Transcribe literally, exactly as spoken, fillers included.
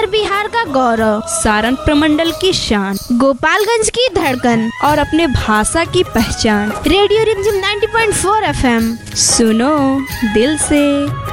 उत्तर बिहार का गौरव, सारण प्रमंडल की शान, गोपालगंज की धड़कन और अपने भाषा की पहचान। रेडियो रिमझिम ninety point four F M, सुनो दिल से।